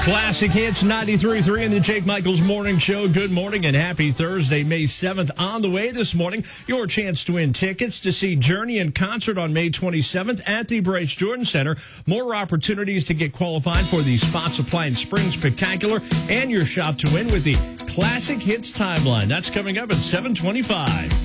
Classic Hits 93.3 in the Jake Michaels Morning Show. Good morning and happy Thursday, May 7th. On the way this morning, your chance to win tickets to see Journey in concert on May 27th at the Bryce Jordan Center. More opportunities to get qualified for the Spot Supply and Spring Spectacular and your shot to win with the Classic Hits Timeline. That's coming up at 7:25.